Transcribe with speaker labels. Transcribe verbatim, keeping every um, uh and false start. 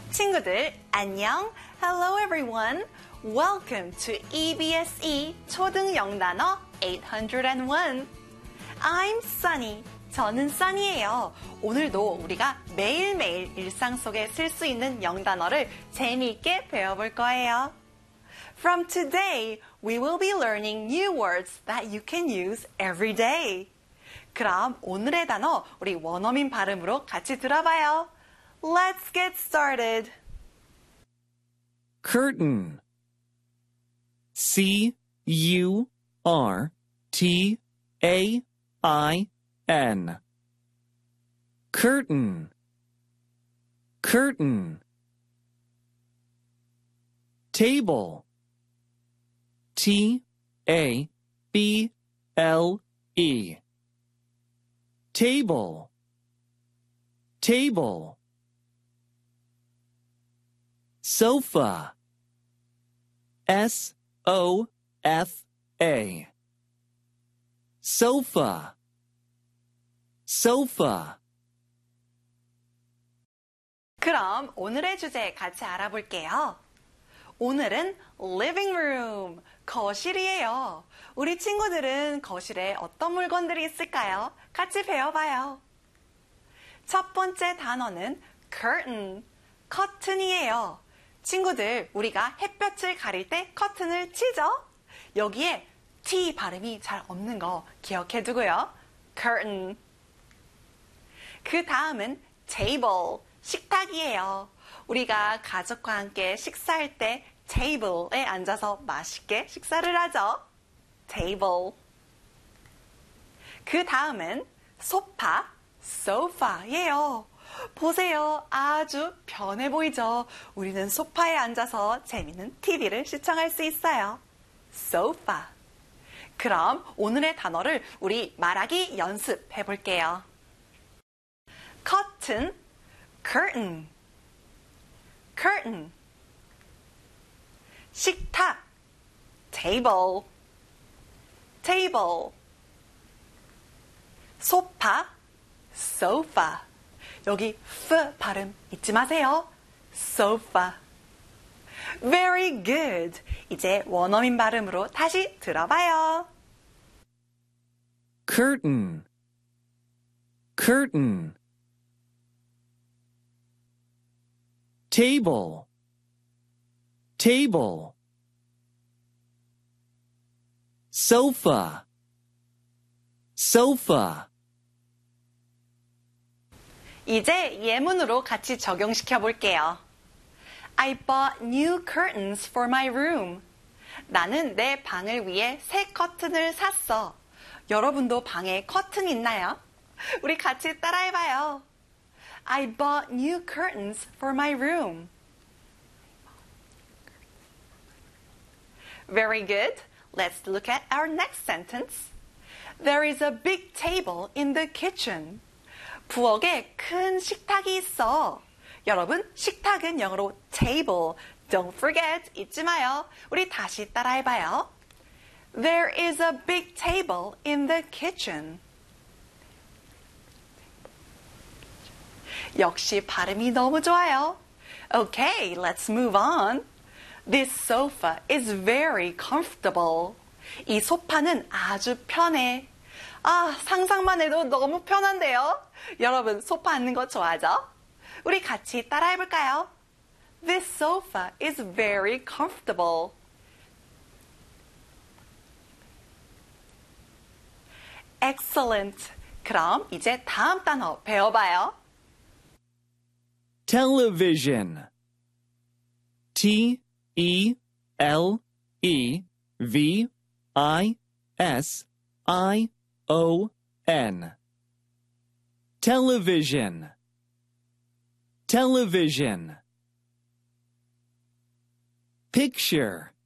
Speaker 1: 친구들, 안녕. Hello everyone. Welcome to E B S E 초등 영단어 eight oh one. I'm Sunny. 저는 Sunny예요. 오늘도 우리가 매일매일 일상 속에 쓸 수 있는 영단어를 재미있게 배워볼 거예요. From today, we will be learning new words that you can use every day. 그럼 오늘의 단어 우리 원어민 발음으로 같이 들어봐요. Let's get started.
Speaker 2: Curtain. C U R T A I N. Curtain. Curtain. Table. T A B L E. Table. Table. Sofa. S O F A. Sofa. Sofa.
Speaker 1: 그럼 오늘의 주제 같이 알아볼게요. 오늘은 living room, 거실이에요. 우리 친구들은 거실에 어떤 물건들이 있을까요? 같이 배워봐요. 첫 번째 단어는 curtain, 커튼이에요. 친구들, 우리가 햇볕을 가릴 때 커튼을 치죠? 여기에 T 발음이 잘 없는 거 기억해 두고요. curtain. 그 다음은 table, 식탁이에요. 우리가 가족과 함께 식사할 때 table에 앉아서 맛있게 식사를 하죠. table. 그 다음은 소파, sofa예요. 보세요. 아주 편해 보이죠? 우리는 소파에 앉아서 재미있는 티비를 시청할 수 있어요. sofa. 그럼 오늘의 단어를 우리 말하기 연습해 볼게요. curtain, curtain, curtain. 식탁, table, table. 소파, sofa. 여기 F 발음 잊지 마세요. sofa. Very good. 이제 원어민 발음으로 다시 들어봐요.
Speaker 2: Curtain. Curtain. Table. Table. Sofa. Sofa.
Speaker 1: 이제 예문으로 같이 적용시켜 볼게요. I bought new curtains for my room. 나는 내 방을 위해 새 커튼을 샀어. 여러분도 방에 커튼 있나요? 우리 같이 따라해봐요. I bought new curtains for my room. Very good. Let's look at our next sentence. There is a big table in the kitchen. 부엌에 큰 식탁이 있어. 여러분, 식탁은 영어로 table. Don't forget, 잊지 마요. 우리 다시 따라해봐요. There is a big table in the kitchen. 역시 발음이 너무 좋아요. Okay, let's move on. This sofa is very comfortable. 이 소파는 아주 편해. 아, 상상만 해도 너무 편한데요? 여러분, 소파 앉는 거 좋아하죠? 우리 같이 따라해볼까요? This sofa is very comfortable. Excellent. 그럼 이제 다음 단어 배워봐요.
Speaker 2: Television. T E L E V I S I O N. Television. Television. Picture.